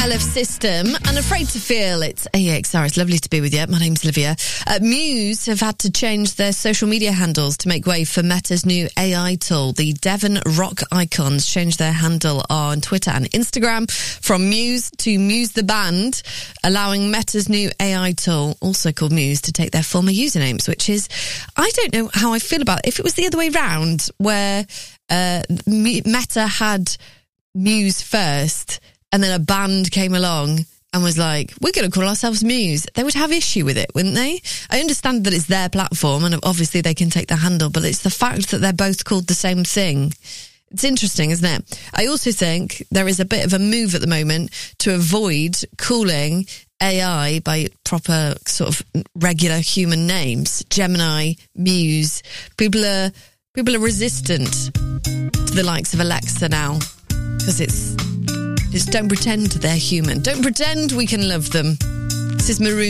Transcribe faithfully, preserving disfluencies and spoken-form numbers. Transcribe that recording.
L F System and Afraid to Feel. It's A X R. It's lovely to be with you. My name's Olivia. Uh, Muse have had to change their social media handles to make way for Meta's new A I tool. The Devon Rock Icons changed their handle on Twitter and Instagram from Muse to Muse the Band, allowing Meta's new A I tool, also called Muse, to take their former usernames, which is, I don't know how I feel about it. If it was the other way round, where uh, Meta had Muse first, and then a band came along and was like, we're going to call ourselves Muse, they would have issue with it, wouldn't they? I understand that it's their platform and obviously they can take the handle, but it's the fact that they're both called the same thing. It's interesting, isn't it? I also think there is a bit of a move at the moment to avoid calling A I by proper sort of regular human names. Gemini, Muse. People are, people are resistant to the likes of Alexa now because it's... Just don't pretend they're human. Don't pretend we can love them. This is Maroon